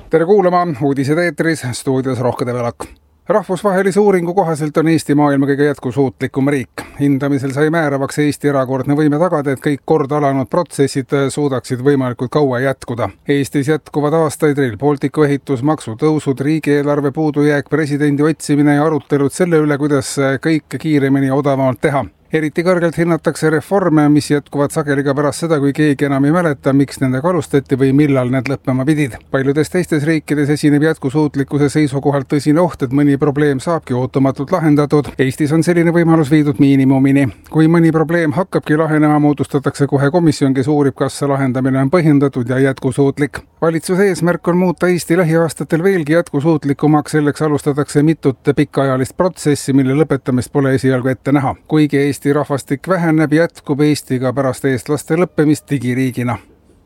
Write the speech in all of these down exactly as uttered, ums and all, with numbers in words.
Tere kuulama, uudised eetris, stuudios Rohke Develak. Rahvusvahelise uuringu kohaselt on Eesti maailma kõige jätkusuutlikum riik. Hindamisel sai määravaks Eesti erakordne võime tagada, et kõik kord alanud protsessid suudaksid võimalikult kaua jätkuda. Eestis jätkuvad aastaid Rail Balticu ehitus, maksutõusud, riigieelarve puudujääk, presidendi otsimine ja arutelud selle üle, kuidas kõike kiiremini ja odavamalt teha. Eriti kõrgelt hinnatakse reforme, mis jätkuvad sageli ka pärast seda, kui keegi enam ei mäleta, miks nendega alustati või millal need lõppema pidid. Paljudes teistes riikides esineb jätkusuutlikkuse seisukohalt tõsine oht, et mõni probleem saabki ootamatult lahendatud. Eestis on selline võimalus viidud miinimumini. Kui mõni probleem hakkabki lahenema, moodustatakse kohe komisjon, kes uurib, kas see lahendamine on põhjendatud ja jätkusuutlik. Valitsuse eesmärk on muuta Eesti lähiaastatel veelgi jätkusuutlikumaks, selleks alustatakse mitut pikaajalist protsessi, mille lõpetamist pole esialgu ette näha. Kuigi Eesti rahvastik väheneb, jätkub Eestiga pärast eestlaste lõppemist digiriigina.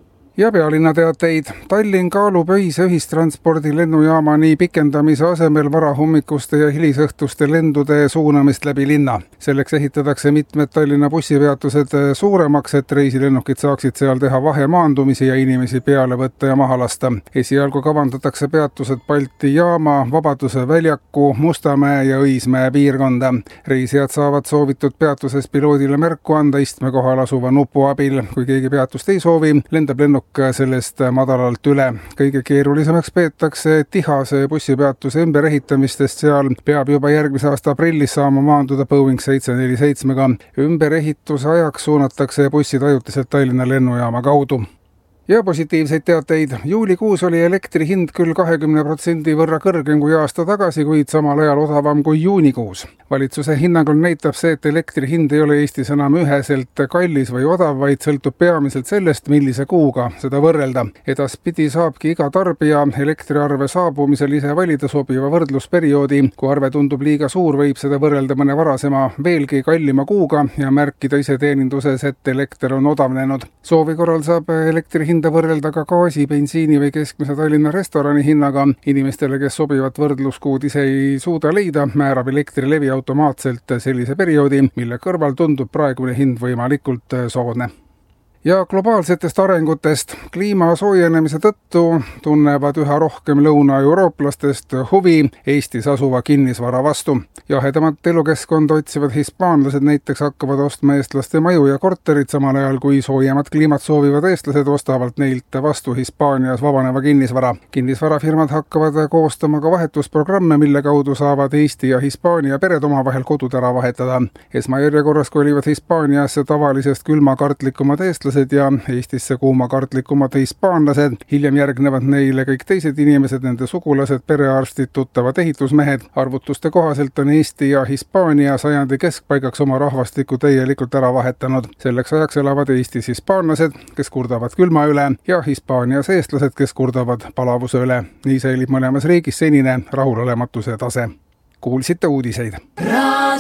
Ja pealinna teateid. Tallinn kaalub öise ühistranspordi lennujaama nii pikendamise asemel varahommikuste ja hilisõhtuste lendude suunamist läbi linna. Selleks ehitatakse mitmed Tallinna bussipeatused suuremaks, et reisilennukid saaksid seal teha vahemaandumisi ja inimesi peale võtta ja maha lasta. Esialgu kavandatakse peatused Balti jaama, Vabaduse väljaku, Mustamäe ja Õismäe piirkonda. Reisijad saavad soovitud peatuses piloodile märku anda istme kohal asuva nupu abil. Kui keegi peatust ei soovi, lendab lennuk sellest madalalt üle. Kõige keerulisemaks peetakse Tihase bussipeatuse ümberehitamistest, seal peab juba järgmise aasta aprillis saama maanduda Boeing seitse neli seitsmega. Ümberehituse ajaks suunatakse bussid ajutiselt Tallinna lennujaama kaudu. Ja positiivseid teateid. Juulikuus oli elektri hind küll kahekümne protsendi võrra kõrgem kui aasta tagasi, kuid samal ajal odavam kui juunikuus. Valitsuse hinnangul näitab see, et elektri hind ei ole Eestis enam üheselt kallis või odav, vaid sõltub peamiselt sellest, millise kuuga seda võrrelda. Edaspidi saabki iga tarbija elektriarve saabumisel ise valida sobiva võrdlusperioodi. Kui arve tundub liiga suur, võib seda võrrelda mõne varasema veelgi kallima kuuga ja märkida ise teeninduses, et elekter on odavnenud. Soovi korral saab elektri hind võrrelda ka gaasi, bensiini või keskmise Tallinna restorani hinnaga. Inimestele, kes sobivat võrdluskuud ise ei suuda leida, määrab Elektrilevi automaatselt sellise perioodi, mille kõrval tundub praegune hind võimalikult soodne. Ja globaalsetest arengutest. Kliima soojenemise tõttu tunnevad üha rohkem lõuna-eurooplastest huvi Eestis asuva kinnisvara vastu. Jahedamat elukeskkonda otsivad hispaanlased näiteks hakkavad ostma eestlaste maju ja korterid, samal ajal kui soojemat kliimat soovivad eestlased ostavalt neilt vastu Hispaanias vabaneva kinnisvara. Kinnisvarafirmad hakkavad koostama ka vahetusprogramme, mille kaudu saavad Eesti ja Hispaania pered omavahel kodud ära vahetada. Esmajärjekorras kolivad Hispaaniasse tavalisest külmakartlikumad eestlased ja Eestisse kuumakartlikumad hispaanlased. Hiljem järgnevad neile kõik teised inimesed, nende sugulased, perearstid, tuttavad ehitusmehed. Arvutuste kohaselt on Eesti ja Hispaania sajandi keskpaigaks oma rahvastiku täielikult ära vahetanud. Selleks ajaks elavad Eestis hispaanlased, kes kurdavad külma üle, ja Hispaanias eestlased, kes kurdavad palavuse üle. Nii säilib mõlemas riigis senine rahulolematuse tase. Kuulsite uudiseid.